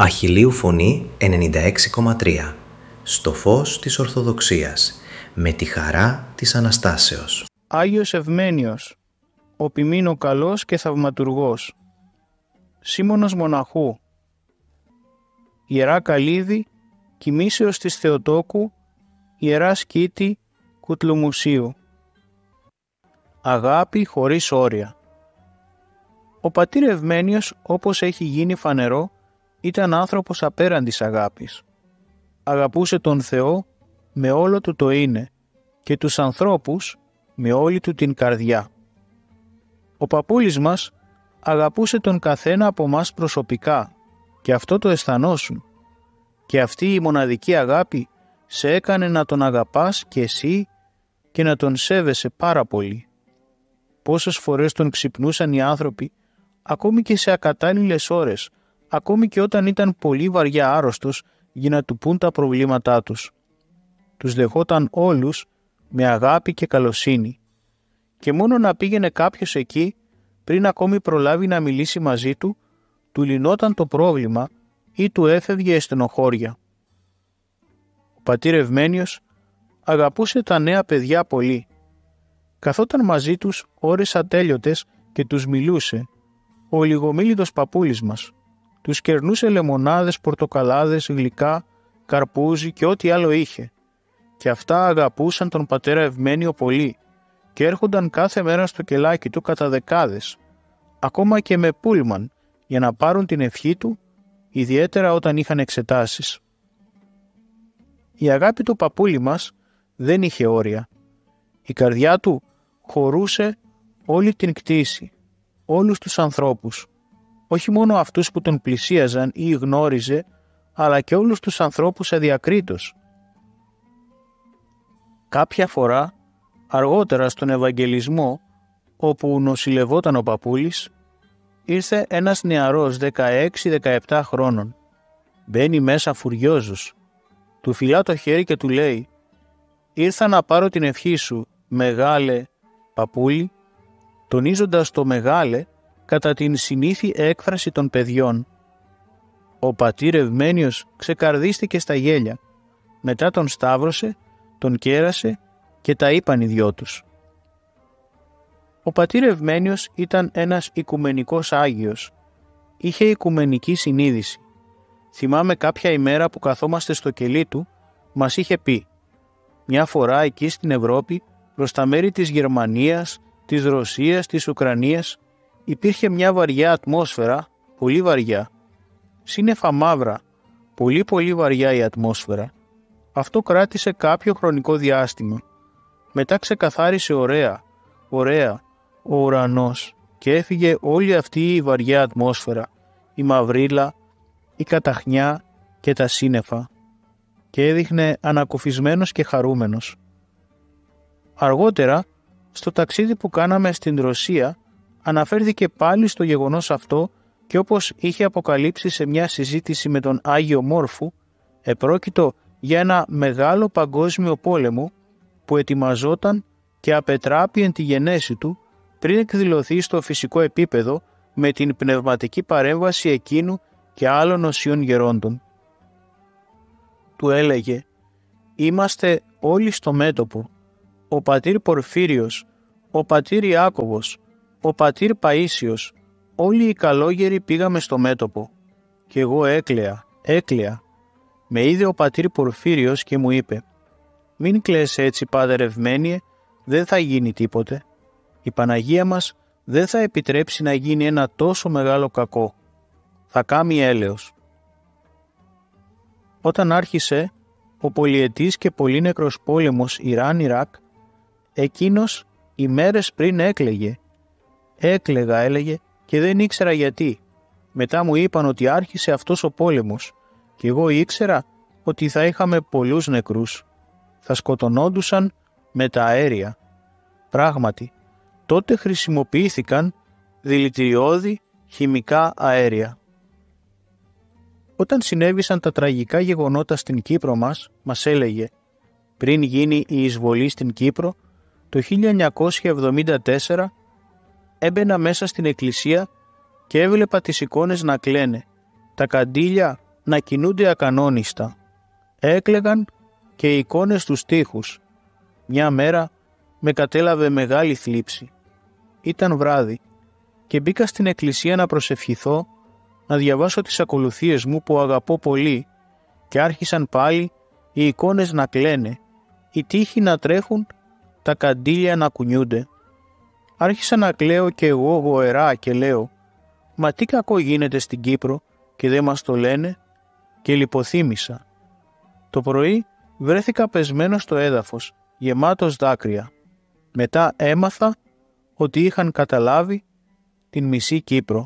Αχιλλείου Φωνή 96,3. Στο φως της Ορθοδοξίας, με τη χαρά της Αναστάσεως. Άγιος Ευμένιος, ο ποιμήνο καλός και θαυματουργός. Σίμωνος Μοναχού. Ιερά Καλύδη, Κοιμήσεως της Θεοτόκου, Ιερά Σκήτη, Κουτλουμουσίου. Αγάπη χωρίς όρια. Ο πατήρ Ευμένιος, όπως έχει γίνει φανερό, ήταν άνθρωπος απέραντης αγάπης. Αγαπούσε τον Θεό με όλο του το είναι και τους ανθρώπους με όλη του την καρδιά. Ο παππούλης μας αγαπούσε τον καθένα από μας προσωπικά και αυτό το αισθανόσουν, και αυτή η μοναδική αγάπη σε έκανε να τον αγαπάς και εσύ και να τον σέβεσαι πάρα πολύ. Πόσες φορές τον ξυπνούσαν οι άνθρωποι, ακόμη και σε ακατάλληλες ώρες, ακόμη και όταν ήταν πολύ βαριά άρρωστος, για να του πούν τα προβλήματά τους. Τους δεχόταν όλους με αγάπη και καλοσύνη, και μόνο να πήγαινε κάποιος εκεί, πριν ακόμη προλάβει να μιλήσει μαζί του, του λυνόταν το πρόβλημα ή του έφευγε στενοχώρια. Ο πατήρ Ευμένιος αγαπούσε τα νέα παιδιά πολύ. Καθόταν μαζί τους ώρες ατέλειωτες και τους μιλούσε, ο λιγομίλητος παππούλης μας. Τους κερνούσε λεμονάδες, πορτοκαλάδες, γλυκά, καρπούζι και ό,τι άλλο είχε. Και αυτά αγαπούσαν τον πατέρα Ευμένιο πολύ και έρχονταν κάθε μέρα στο κελάκι του κατά δεκάδες, ακόμα και με πούλμαν, για να πάρουν την ευχή του, ιδιαίτερα όταν είχαν εξετάσεις. Η αγάπη του παππούλη μας δεν είχε όρια. Η καρδιά του χωρούσε όλη την κτήση, όλους τους ανθρώπους, όχι μόνο αυτούς που τον πλησίαζαν ή γνώριζε, αλλά και όλους τους ανθρώπους αδιακρίτως. Κάποια φορά, αργότερα στον Ευαγγελισμό, όπου νοσηλευόταν ο παππούλης, ήρθε ένας νεαρός 16-17 χρόνων. Μπαίνει μέσα φουριόζος. Του φυλά το χέρι και του λέει «Ήρθα να πάρω την ευχή σου, μεγάλε παππούλη», τονίζοντας το «μεγάλε» κατά την συνήθη έκφραση των παιδιών. Ο πατήρ Ευμένιος ξεκαρδίστηκε στα γέλια. Μετά τον σταύρωσε, τον κέρασε και τα είπαν οι δυο τους. Ο πατήρ Ευμένιος ήταν ένας οικουμενικός Άγιος. Είχε οικουμενική συνείδηση. Θυμάμαι κάποια ημέρα που καθόμαστε στο κελί του, μας είχε πει «Μια φορά εκεί στην Ευρώπη, προς τα μέρη της Γερμανίας, της Ρωσίας, της Ουκρανίας, υπήρχε μια βαριά ατμόσφαιρα, πολύ βαριά. Σύννεφα μαύρα, πολύ βαριά η ατμόσφαιρα. Αυτό κράτησε κάποιο χρονικό διάστημα. Μετά ξεκαθάρισε ωραία ο ουρανός και έφυγε όλη αυτή η βαριά ατμόσφαιρα, η μαυρίλα, η καταχνιά και τα σύννεφα, και έδειχνε ανακουφισμένος και χαρούμενος. Αργότερα, στο ταξίδι που κάναμε στην Ρωσία, αναφέρθηκε πάλι στο γεγονός αυτό και όπως είχε αποκαλύψει σε μια συζήτηση με τον Άγιο Μόρφου, επρόκειτο για ένα μεγάλο παγκόσμιο πόλεμο που ετοιμαζόταν και απετράπη εν τη γενέση του πριν εκδηλωθεί στο φυσικό επίπεδο με την πνευματική παρέμβαση εκείνου και άλλων οσίων γερόντων. Του έλεγε «Είμαστε όλοι στο μέτωπο, ο πατήρ Πορφύριος, ο πατήρ Ιάκωβος, ο πατήρ Παΐσιος, όλοι οι καλόγεροι πήγαμε στο μέτωπο». Και εγώ έκλαια. Με είδε ο πατήρ Πορφύριος και μου είπε «Μην κλαις έτσι, πάτερ Ευμένιε, δεν θα γίνει τίποτε. Η Παναγία μας δεν θα επιτρέψει να γίνει ένα τόσο μεγάλο κακό. Θα κάμει έλεος». Όταν άρχισε ο πολυετής και πολύνεκρος πόλεμος Ιράν-Ιράκ, εκείνος ημέρες πριν έκλαιγε. Έλεγε, και δεν ήξερα γιατί. Μετά μου είπαν ότι άρχισε αυτός ο πόλεμος και εγώ ήξερα ότι θα είχαμε πολλούς νεκρούς. Θα σκοτωνόντουσαν με τα αέρια. Πράγματι, τότε χρησιμοποιήθηκαν δηλητηριώδη χημικά αέρια. Όταν συνέβησαν τα τραγικά γεγονότα στην Κύπρο μας έλεγε πριν γίνει η εισβολή στην Κύπρο, το 1974 έμπαινα μέσα στην εκκλησία και έβλεπα τις εικόνες να κλαίνε, τα καντήλια να κινούνται ακανόνιστα. Έκλαιγαν και οι εικόνες τους τοίχους. Μια μέρα με κατέλαβε μεγάλη θλίψη. Ήταν βράδυ και μπήκα στην εκκλησία να προσευχηθώ, να διαβάσω τις ακολουθίες μου που αγαπώ πολύ, και άρχισαν πάλι οι εικόνες να κλαίνε, οι τοίχοι να τρέχουν, τα καντήλια να κουνιούνται. Άρχισα να κλαίω και εγώ γοερά και λέω «Μα τι κακό γίνεται στην Κύπρο και δεν μας το λένε?» και λιποθύμησα. Το πρωί βρέθηκα πεσμένος στο έδαφος, γεμάτος δάκρυα. Μετά έμαθα ότι είχαν καταλάβει την μισή Κύπρο.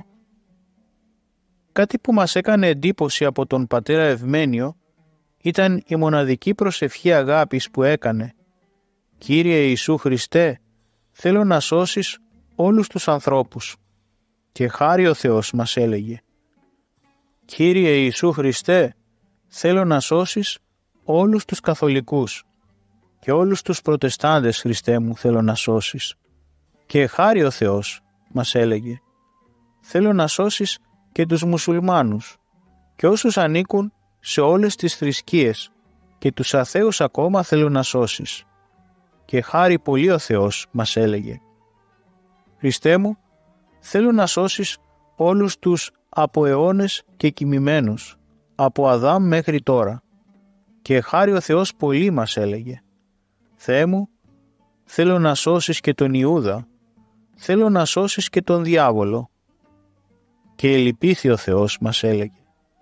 Κάτι που μας έκανε εντύπωση από τον πατέρα Ευμένιο ήταν η μοναδική προσευχή αγάπης που έκανε. «Κύριε Ιησού Χριστέ, θέλω να σώσεις όλους τους ανθρώπους». Και χάρη ο Θεός μας έλεγε «Κύριε Ιησού Χριστέ, θέλω να σώσεις όλους τους καθολικούς και όλους τους προτεστάντες, Χριστέ μου, θέλω να σώσεις». Και χάρη ο Θεός μας έλεγε «Θέλω να σώσεις και τους μουσουλμάνους και όσους ανήκουν σε όλες τις θρησκείες και τους αθέους ακόμα θέλω να σώσεις». Και χάρη πολύ ο Θεός μας έλεγε «Χριστέ μου, θέλω να σώσεις όλους τους από αιώνες και κοιμημένους, από Αδάμ μέχρι τώρα». Και χάρη ο Θεός πολύ μας έλεγε «Θεέ μου, θέλω να σώσεις και τον Ιούδα, θέλω να σώσεις και τον διάβολο». Και ελυπήθη ο Θεός μας έλεγε.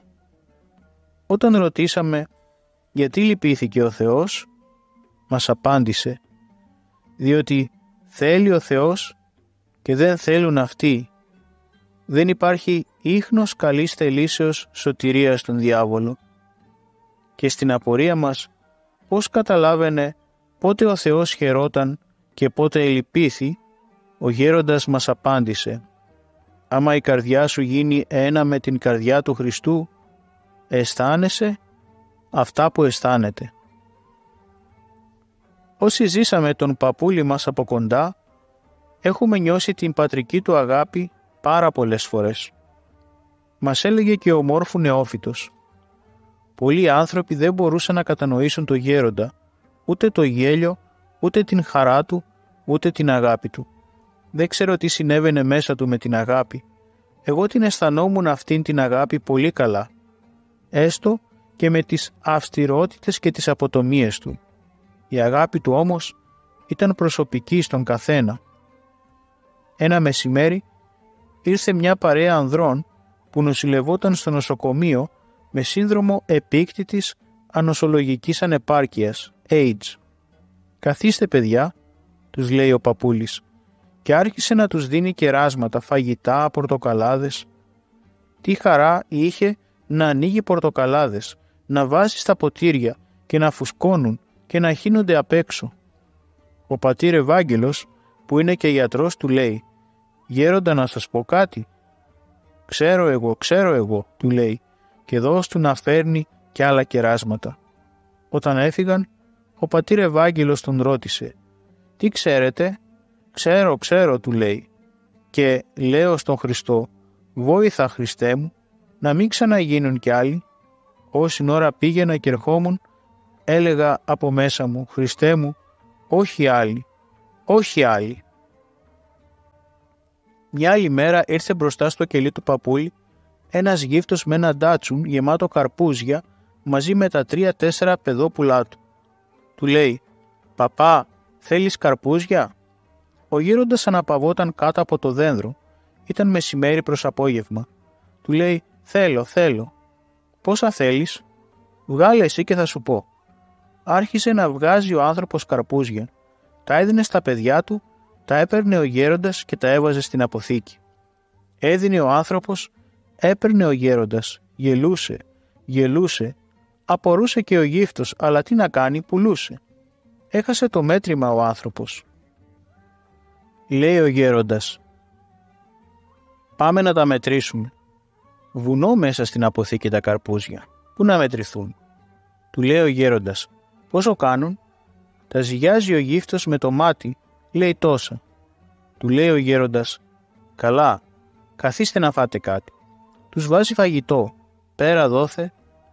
Όταν ρωτήσαμε γιατί λυπήθηκε ο Θεός, μας απάντησε «Διότι θέλει ο Θεός και δεν θέλουν αυτοί. Δεν υπάρχει ίχνος καλής θελήσεως σωτηρίας στον διάβολο». Και στην απορία μας πώς καταλάβαινε πότε ο Θεός χαιρόταν και πότε ελυπήθη, ο γέροντας μας απάντησε «Άμα η καρδιά σου γίνει ένα με την καρδιά του Χριστού, αισθάνεσαι αυτά που αισθάνεται». Όσοι ζήσαμε τον παππούλη μας από κοντά, έχουμε νιώσει την πατρική του αγάπη πάρα πολλές φορές. Μας έλεγε και ο μόρφου νεόφυτος. Πολλοί άνθρωποι δεν μπορούσαν να κατανοήσουν το γέροντα, ούτε το γέλιο, ούτε την χαρά του, ούτε την αγάπη του. Δεν ξέρω τι συνέβαινε μέσα του με την αγάπη. Εγώ την αισθανόμουν αυτήν την αγάπη πολύ καλά, έστω και με τις αυστηρότητες και τις αποτομίες του. Η αγάπη του όμως ήταν προσωπική στον καθένα. Ένα μεσημέρι ήρθε μια παρέα ανδρών που νοσηλευόταν στο νοσοκομείο με σύνδρομο επίκτητης ανοσολογικής ανεπάρκειας, AIDS. «Καθίστε παιδιά», τους λέει ο παππούλης, και άρχισε να τους δίνει κεράσματα, φαγητά, πορτοκαλάδες. Τι χαρά είχε να ανοίγει πορτοκαλάδες, να βάζει στα ποτήρια και να φουσκώνουν και να χύνονται απ' έξω. Ο πατήρ Ευάγγελος, που είναι και γιατρός, του λέει «Γέροντα, να σας πω κάτι?» ξέρω εγώ», του λέει, και δώσ' του να φέρνει και άλλα κεράσματα. Όταν έφυγαν, ο πατήρ Ευάγγελος τον ρώτησε «Τι ξέρετε?» «Ξέρω», του λέει, «και λέω στον Χριστό, βόηθα Χριστέ μου, να μην ξαναγίνουν κι άλλοι». Όση ώρα πήγαινα και ερχόμουν, έλεγα από μέσα μου «Χριστέ μου, όχι άλλοι, όχι άλλοι». Μια άλλη μέρα ήρθε μπροστά στο κελί του παππούλη ένας γύφτος με ένα ντάτσουν γεμάτο καρπούζια μαζί με τα 3-4 παιδόπουλά του. Του λέει «Παπά, θέλεις καρπούζια?» Ο γέροντας αναπαυόταν κάτω από το δένδρο. Ήταν μεσημέρι προς απόγευμα. Του λέει «Θέλω». «Πόσα θέλεις?» «Βγάλε εσύ και θα σου πω». Άρχισε να βγάζει ο άνθρωπος καρπούζια. Τα έδινε στα παιδιά του, τα έπαιρνε ο γέροντας και τα έβαζε στην αποθήκη. Έδινε ο άνθρωπος, έπαιρνε ο γέροντας, γελούσε, απορούσε και ο γύφτος, αλλά τι να κάνει, πουλούσε. Έχασε το μέτρημα ο άνθρωπος. Λέει ο γέροντας «Πάμε να τα μετρήσουμε». Βουνό μέσα στην αποθήκη τα καρπούζια. Πού να μετρηθούν? Του λέει ο γέροντας «Πόσο κάνουν?» Τα ζυγιάζει ο γύφτος με το μάτι, λέει «Τόσα». Του λέει ο γέροντας «Καλά, καθίστε να φάτε κάτι». Τους βάζει φαγητό, πέρα δόθε,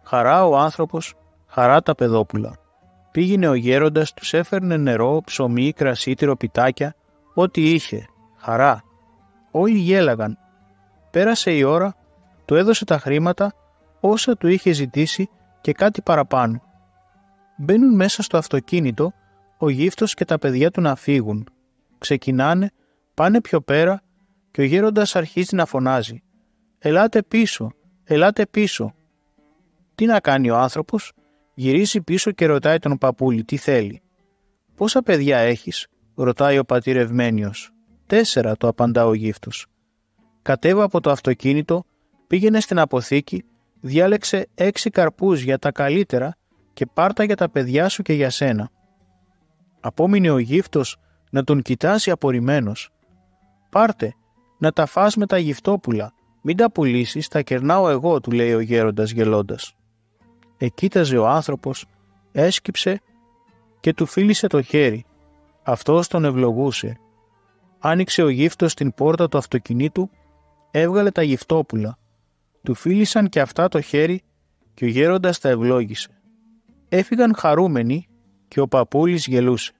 Χαρά ο άνθρωπος, χαρά τα παιδόπουλα. Πήγαινε ο γέροντας, τους έφερνε νερό, ψωμί, κρασί, τυροπιτάκια, ό,τι είχε. Χαρά. Όλοι γέλαγαν. Πέρασε η ώρα, του έδωσε τα χρήματα, όσα του είχε ζητήσει και κάτι παραπάνω. Μπαίνουν μέσα στο αυτοκίνητο, ο γύφτος και τα παιδιά του να φύγουν. Ξεκινάνε, πάνε πιο πέρα και ο γέροντας αρχίζει να φωνάζει. «Ελάτε πίσω, ελάτε πίσω». Τι να κάνει ο άνθρωπος? Γυρίζει πίσω και ρωτάει τον παππούλη τι θέλει. «Πόσα παιδιά έχεις?» ρωτάει ο πατήρ Ευμένιος. «4», το απαντά ο γύφτος. Κατέβα από το αυτοκίνητο, πήγαινε στην αποθήκη, διάλεξε 6 καρπούς για τα καλύτερα και πάρτα για τα παιδιά σου και για σένα. Απόμεινε ο γύφτος να τον κοιτάζει απορριμμένος. «Πάρτε, να τα φας με τα γυφτόπουλα, μην τα πουλήσεις, τα κερνάω εγώ», του λέει ο γέροντας γελώντας. Εκοίταζε ο άνθρωπος, έσκυψε και του φίλησε το χέρι. Αυτός τον ευλογούσε. Άνοιξε ο γύφτος την πόρτα του αυτοκινήτου, έβγαλε τα γυφτόπουλα. Του φίλησαν και αυτά το χέρι και ο γέροντας τα ευλόγησε. Έφυγαν χαρούμενοι και ο παππούλης γελούσε.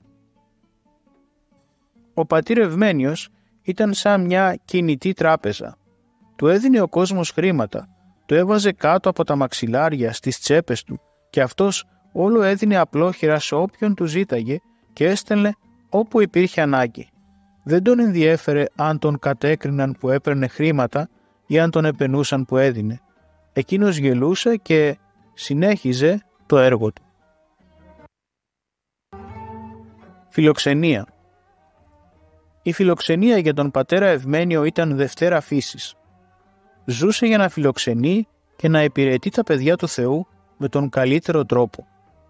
Ο πατήρ Ευμένιος ήταν σαν μια κινητή τράπεζα. Του έδινε ο κόσμος χρήματα, το έβαζε κάτω από τα μαξιλάρια στις τσέπες του και αυτός όλο έδινε απλόχερα σε όποιον του ζήταγε και έστελνε όπου υπήρχε ανάγκη. Δεν τον ενδιέφερε αν τον κατέκριναν που έπαιρνε χρήματα ή αν τον επενούσαν που έδινε. Εκείνος γελούσε και συνέχιζε το έργο του. Φιλοξενία. Η φιλοξενία για τον πατέρα Ευμένιο ήταν δευτέρα φύσης. Ζούσε για να φιλοξενεί και να υπηρετεί τα παιδιά του Θεού με τον καλύτερο τρόπο.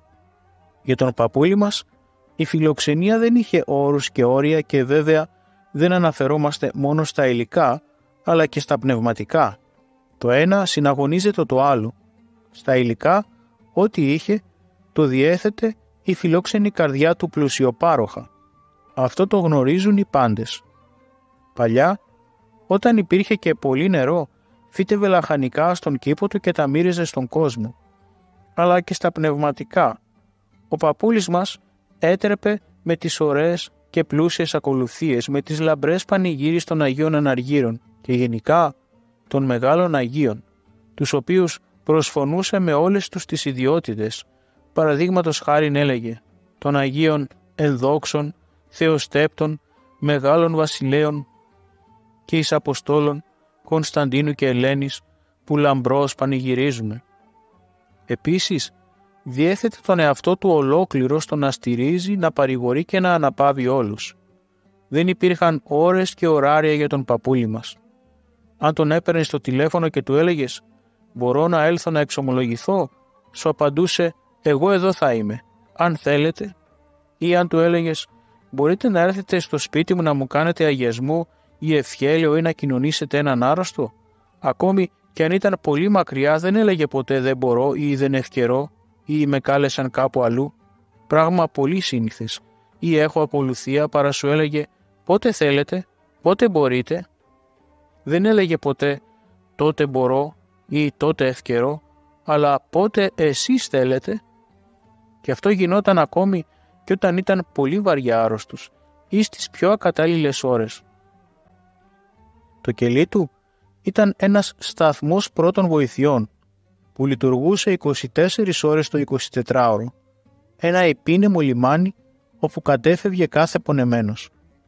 Για τον παππούλη μας, η φιλοξενία δεν είχε όρους και όρια και βέβαια δεν αναφερόμαστε μόνο στα υλικά, αλλά και στα πνευματικά. Το ένα συναγωνίζεται το άλλο. Στα υλικά, ό,τι είχε, το διέθετε η φιλόξενη καρδιά του πλουσιοπάροχα. Αυτό το γνωρίζουν οι πάντες. Παλιά, όταν υπήρχε και πολύ νερό, φύτευε λαχανικά στον κήπο του και τα μύριζε στον κόσμο. Αλλά και στα πνευματικά. Ο παππούλης μας έτρεπε με τις ωραίες και πλούσιες ακολουθίες, με τις λαμπρές πανηγύρις των Αγίων Αναργύρων και γενικά των Μεγάλων Αγίων, τους οποίους προσφωνούσε με όλες τους τις ιδιότητες. Παραδείγματος χάριν έλεγε των Αγίων Ενδόξων, Θεοστέπτων, Μεγάλων Βασιλέων και εις Αποστόλων Κωνσταντίνου και Ελένης που λαμπρός πανηγυρίζουμε. Επίσης, διέθετε τον εαυτό του ολόκληρο στο να στηρίζει, να παρηγορεί και να αναπαύει όλους. Δεν υπήρχαν ώρες και ωράρια για τον παππούλη μας. Αν τον έπαιρνες στο τηλέφωνο και του έλεγες «Μπορώ να έλθω να εξομολογηθώ», σου απαντούσε «Εγώ εδώ θα είμαι, αν θέλετε». Ή αν του έλεγες «Μπορείτε να έρθετε στο σπίτι μου να μου κάνετε αγιασμό ή ευχέλιο ή να κοινωνήσετε έναν άρρωστο», ακόμη και αν ήταν πολύ μακριά δεν έλεγε ποτέ «Δεν μπορώ» ή «Δεν ευκαιρώ» ή «Με κάλεσαν κάπου αλλού», πράγμα πολύ σύνηθες, ή «Έχω ακολουθία», παρά σου έλεγε «Πότε θέλετε, πότε μπορείτε». Δεν έλεγε ποτέ «Τότε μπορώ» ή «Τότε ευκαιρώ», αλλά «Πότε εσείς θέλετε». Και αυτό γινόταν ακόμη και όταν ήταν πολύ βαριά άρρωστος ή στις πιο ακατάλληλες ώρες. Το κελί του ήταν ένας σταθμός πρώτων βοηθειών που λειτουργούσε 24 ώρες το 24ωρο, ένα επίνεμο λιμάνι όπου κατέφευγε κάθε πονεμένος.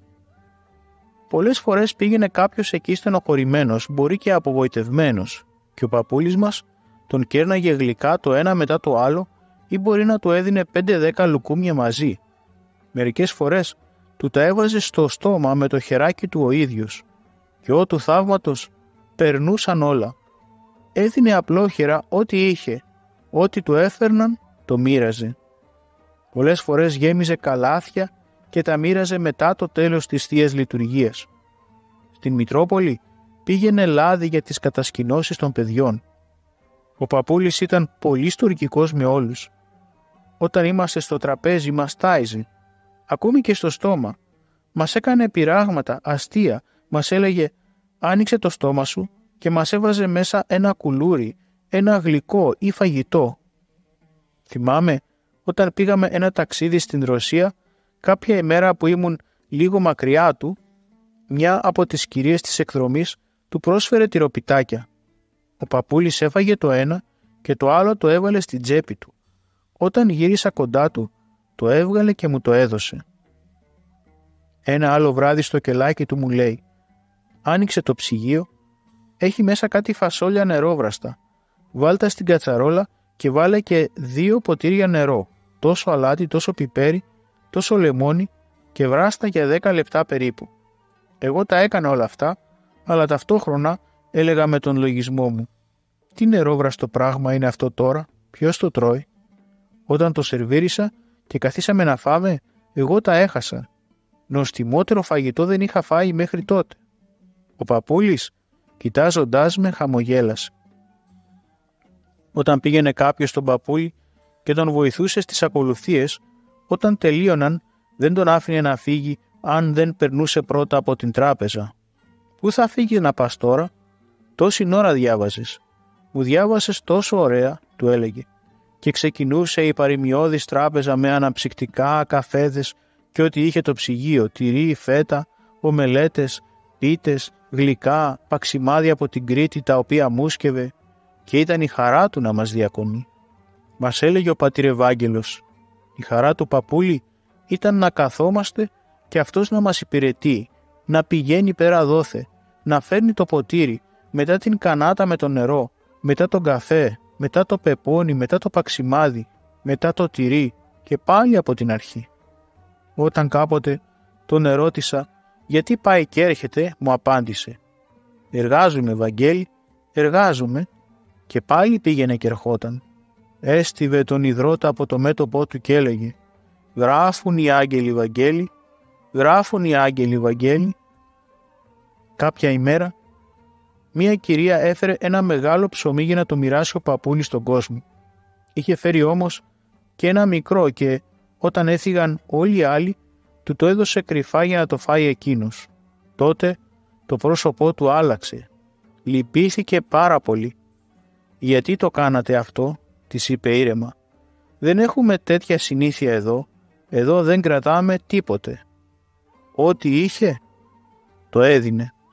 Πολλές φορές πήγαινε κάποιος εκεί στενοχωρημένος, μπορεί και απογοητευμένος, και ο παππούλης μας τον κέρναγε γλυκά το ένα μετά το άλλο ή μπορεί να του έδινε 5-10 λουκούμια μαζί. Μερικές φορές του τα έβαζε στο στόμα με το χεράκι του ο ίδιος και ό του θαύματος περνούσαν όλα. Έδινε απλόχερα ό,τι είχε, ό,τι του έφερναν το μοίραζε. Πολλές φορές γέμιζε καλάθια και τα μοίραζε μετά το τέλος της Θείας Λειτουργίας. Στην Μητρόπολη πήγαινε λάδι για τις κατασκηνώσεις των παιδιών. Ο παππούλης ήταν πολύ στοργικός με όλους. Όταν είμαστε στο τραπέζι μας τάιζε, ακόμη και στο στόμα. Μας έκανε πειράγματα, αστεία, μας έλεγε «Άνοιξε το στόμα σου» και μας έβαζε μέσα ένα κουλούρι, ένα γλυκό ή φαγητό. Θυμάμαι όταν πήγαμε ένα ταξίδι στην Ρωσία, κάποια ημέρα που ήμουν λίγο μακριά του, μια από τις κυρίες της εκδρομής του πρόσφερε τυροπιτάκια. Ο παππούλης έφαγε το ένα και το άλλο το έβαλε στην τσέπη του. Όταν γύρισα κοντά του, το έβγαλε και μου το έδωσε. Ένα άλλο βράδυ στο κελάκι του μου λέει: «Άνοιξε το ψυγείο, έχει μέσα κάτι φασόλια νερόβραστα. Βάλτα στην κατσαρόλα και βάλε και 2 ποτήρια νερό, τόσο αλάτι, τόσο πιπέρι, τόσο λεμόνι και βράστα για 10 λεπτά περίπου». Εγώ τα έκανα όλα αυτά, αλλά ταυτόχρονα έλεγα με τον λογισμό μου: «Τι νερόβραστο πράγμα είναι αυτό τώρα, ποιος το τρώει?» Όταν το σερβίρισα και καθίσαμε να φάμε, εγώ τα έχασα. Νοστιμότερο φαγητό δεν είχα φάει μέχρι τότε. Ο παππούλης, κοιτάζοντάς με, χαμογέλασε. Όταν πήγαινε κάποιος στον παππούλη και τον βοηθούσε στις ακολουθίες, όταν τελείωναν δεν τον άφηνε να φύγει αν δεν περνούσε πρώτα από την τράπεζα. «Πού θα φύγεις να πας τώρα? Τόση ώρα διάβαζες». «Μου διάβασες τόσο ωραία», του έλεγε, και ξεκινούσε η παροιμιώδης τράπεζα με αναψυκτικά, καφέδες και ό,τι είχε το ψυγείο, τυρί, φέτα, ομελέτες, πίτες, γλυκά, παξιμάδια από την Κρήτη τα οποία μούσκευε, και ήταν η χαρά του να μας διακονεί. Μας έλεγε ο πατήρ Ευάγγελος, η χαρά του παππούλη ήταν να καθόμαστε και αυτός να μας υπηρετεί, να πηγαίνει πέρα δόθε, να φέρνει το ποτήρι, μετά την κανάτα με το νερό, μετά τον καφέ, μετά το πεπόνι, μετά το παξιμάδι, μετά το τυρί και πάλι από την αρχή. Όταν κάποτε τον ερώτησα γιατί πάει και έρχεται, μου απάντησε: «Εργάζομαι, Βαγγέλη, εργάζομαι», και πάλι πήγαινε και ερχόταν. Έστειβε τον ιδρώτα από το μέτωπό του και έλεγε: «Γράφουν οι άγγελοι, Βαγγέλη, γράφουν οι άγγελοι, Βαγγέλη». Κάποια ημέρα, μία κυρία έφερε ένα μεγάλο ψωμί για να το μοιράσει ο παππούλης στον κόσμο. Είχε φέρει όμως και ένα μικρό και όταν έφυγαν όλοι οι άλλοι, του το έδωσε κρυφά για να το φάει εκείνος. Τότε το πρόσωπό του άλλαξε. Λυπήθηκε πάρα πολύ. «Γιατί το κάνατε αυτό?» της είπε ήρεμα. «Δεν έχουμε τέτοια συνήθεια εδώ. Εδώ δεν κρατάμε τίποτε». Ό,τι είχε, το έδινε.